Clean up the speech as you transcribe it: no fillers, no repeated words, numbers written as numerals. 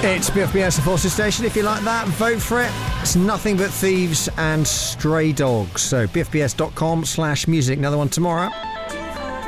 It's BFBS, the Forces Station. If you like that, vote for it. It's Nothing But Thieves and Stray Dogs. So BFBS.com/music. Another one tomorrow.